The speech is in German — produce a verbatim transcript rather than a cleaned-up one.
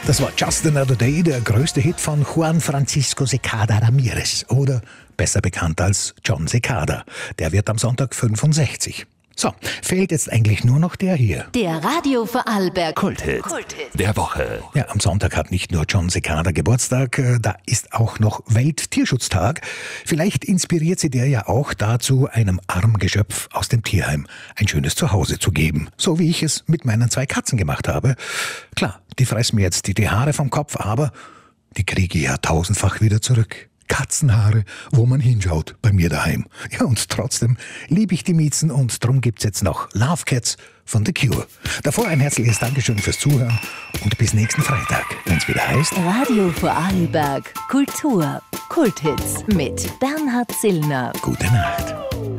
Das war Just Another Day, der größte Hit von Juan Francisco Secada Ramirez oder besser bekannt als John Secada. Der wird am Sonntag fünfundsechzig. So, fehlt jetzt eigentlich nur noch der hier. Der Radio Vorarlberg Kulthit, Kulthit der Woche. Ja, am Sonntag hat nicht nur John Secada Geburtstag, da ist auch noch Welttierschutztag. Vielleicht inspiriert sie der ja auch dazu, einem armen Geschöpf aus dem Tierheim ein schönes Zuhause zu geben. So wie ich es mit meinen zwei Katzen gemacht habe. Klar, die fressen mir jetzt die, die Haare vom Kopf, aber die kriege ich ja tausendfach wieder zurück. Katzenhaare, wo man hinschaut, bei mir daheim. Ja, und trotzdem liebe ich die Miezen und drum gibt's jetzt noch Love Cats von The Cure. Davor ein herzliches Dankeschön fürs Zuhören und bis nächsten Freitag, wenn's wieder heißt Radio Vorarlberg Kultur. Kulthits mit Bernhard Zillner. Gute Nacht.